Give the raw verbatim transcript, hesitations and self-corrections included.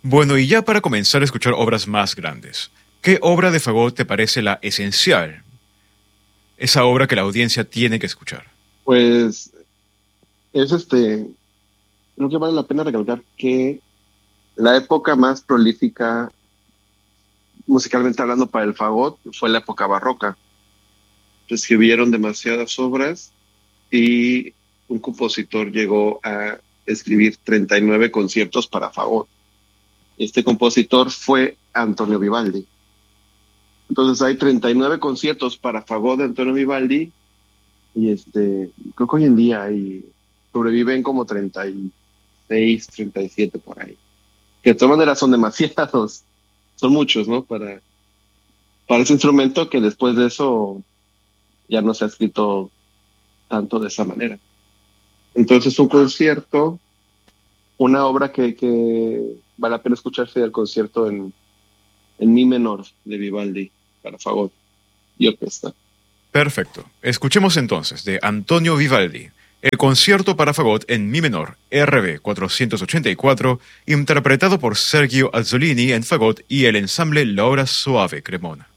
Bueno, y ya para comenzar a escuchar obras más grandes, ¿qué obra de Fagot te parece la esencial? Esa obra que la audiencia tiene que escuchar. Pues es este, creo que vale la pena recalcar que la época más prolífica, musicalmente hablando, para el fagot fue la época barroca. Escribieron demasiadas obras y un compositor llegó a escribir treinta y nueve conciertos para fagot. Este compositor fue Antonio Vivaldi. Entonces hay treinta y nueve conciertos para fagot de Antonio Vivaldi y este, creo que hoy en día hay, sobreviven como treinta y seis, treinta y siete por ahí. Que de todas maneras son demasiados, son muchos, ¿no? Para, para ese instrumento que después de eso ya no se ha escrito tanto de esa manera. Entonces un concierto, una obra que, que vale la pena escucharse del concierto en, en mi menor de Vivaldi para fagot y orquesta. Perfecto. Escuchemos entonces de Antonio Vivaldi, el concierto para fagot en mi menor, R B cuatrocientos ochenta y cuatro, interpretado por Sergio Azzolini en fagot y el ensamble La Hora Suave Cremona.